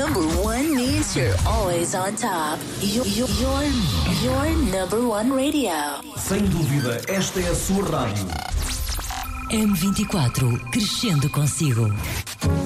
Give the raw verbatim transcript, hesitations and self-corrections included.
number one means you're always on top. Your, your, your, your number one radio. Sem dúvida, esta é a sua rádio. M vinte e quatro, crescendo consigo.